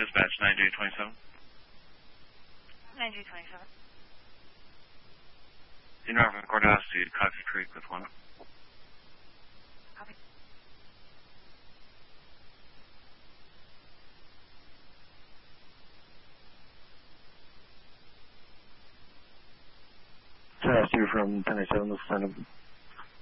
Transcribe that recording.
dispatch 9827. 9827. In Norfolk Courthouse to Coffee Creek with 1. Copy. Task 2 from 1087, this is